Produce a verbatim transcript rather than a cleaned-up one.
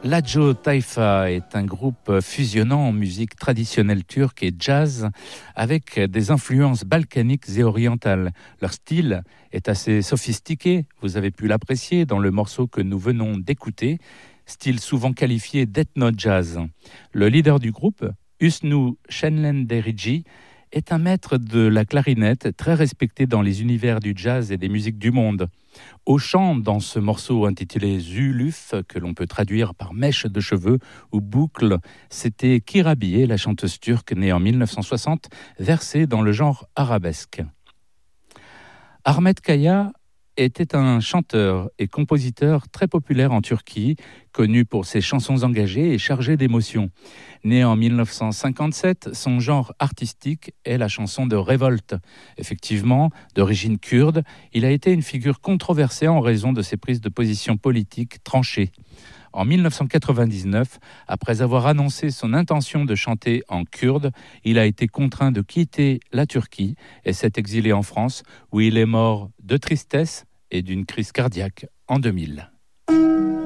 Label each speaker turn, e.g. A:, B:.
A: Lajo Tayfa est un groupe fusionnant en musique traditionnelle turque et jazz avec des influences balkaniques et orientales. Leur style est assez sophistiqué, vous avez pu l'apprécier dans le morceau que nous venons d'écouter, style souvent qualifié d'ethno-jazz. Le leader du groupe, Hüsnü Şenlenderici, est un maître de la clarinette très respecté dans les univers du jazz et des musiques du monde. Au chant, dans ce morceau intitulé Zuluf, que l'on peut traduire par mèche de cheveux ou boucle, c'était Kirabiye, la chanteuse turque née en mille neuf cent soixante, versée dans le genre arabesque. Ahmet Kaya était un chanteur et compositeur très populaire en Turquie, connu pour ses chansons engagées et chargées d'émotions. Né en mille neuf cent cinquante-sept, son genre artistique est la chanson de révolte. Effectivement, d'origine kurde, il a été une figure controversée en raison de ses prises de position politiques tranchées. En mille neuf cent quatre-vingt-dix-neuf, après avoir annoncé son intention de chanter en kurde, il a été contraint de quitter la Turquie et s'est exilé en France, où il est mort de tristesse et d'une crise cardiaque en deux mille.